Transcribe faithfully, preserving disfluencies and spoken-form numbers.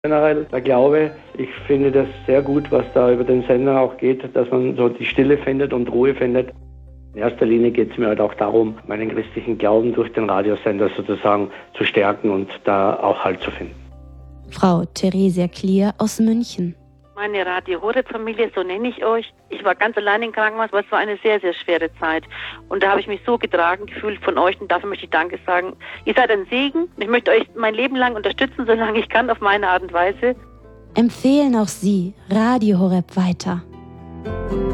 Generell der Glaube, ich finde das sehr gut, was da über den Sender auch geht, dass man so die Stille findet und Ruhe findet. In erster Linie geht es mir halt auch darum, meinen christlichen Glauben durch den Radiosender sozusagen zu stärken und da auch Halt zu finden. Frau Theresia Klier aus München. Meine Radio-Horeb-Familie, so nenne ich euch. Ich war ganz allein im Krankenhaus, aber es war eine sehr, sehr schwere Zeit. Und da habe ich mich so getragen gefühlt von euch und dafür möchte ich Danke sagen. Ihr seid ein Segen. Ich möchte euch mein Leben lang unterstützen, solange ich kann, auf meine Art und Weise. Empfehlen auch Sie Radio Horeb weiter.